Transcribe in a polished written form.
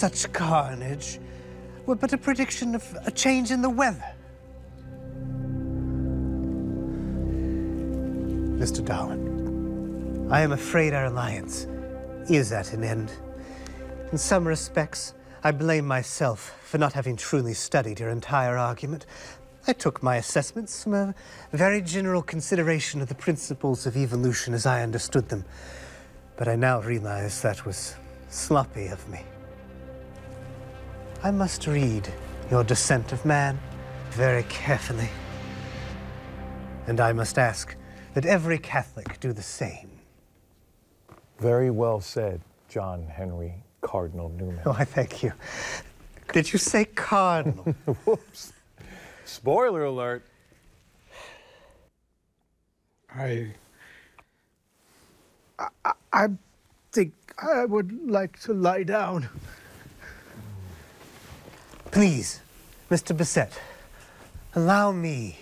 such carnage were but a prediction of a change in the weather. Mr. Darwin, I am afraid our alliance is at an end. In some respects, I blame myself for not having truly studied your entire argument. I took my assessments from a very general consideration of the principles of evolution as I understood them. But I now realize that was sloppy of me. I must read your Descent of Man very carefully. And I must ask that every Catholic do the same. Very well said, John Henry Cardinal Newman. Oh, I thank you. Did you say cardinal? Whoops. Spoiler alert. I think I would like to lie down. Please, Mr. Bissett, allow me